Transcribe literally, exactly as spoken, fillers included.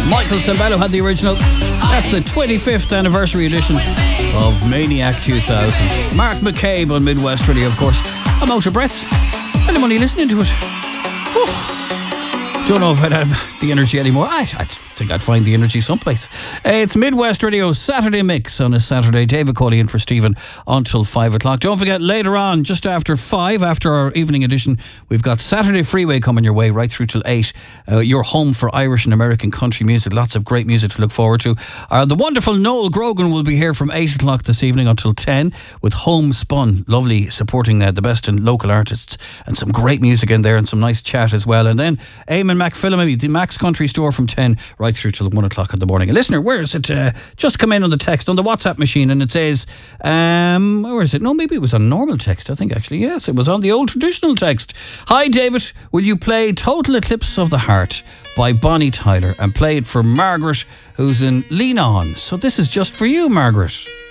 Michael Sembello had the original. That's the twenty-fifth anniversary edition of Maniac two thousand. Mark McCabe on Midwest Radio, of course. I'm out of breath, and I'm only listening to it. Whew. Don't know if I'd have the energy anymore. I, I think I'd find the energy someplace. Uh, it's Midwest Radio Saturday Mix on a Saturday. David Cawley in for Stephen until five o'clock. Don't forget, later on, just after five, after our evening edition, we've got Saturday Freeway coming your way right through till eight. Uh, your home for Irish and American country music. Lots of great music to look forward to. Uh, the wonderful Noel Grogan will be here from eight o'clock this evening until ten with Homespun. Lovely, supporting uh, the best in local artists and some great music in there and some nice chat as well. And then Eamon McPhillamy, the Max Country Store from ten right through till one o'clock in the morning. A listener, where is it? Uh, just come in on the text, on the WhatsApp machine, and it says, um, where is it? No, maybe it was on normal text, I think actually. Yes, it was on the old traditional text. Hi David, will you play Total Eclipse of the Heart by Bonnie Tyler and play it for Margaret, who's in Lean On? So this is just for you, Margaret.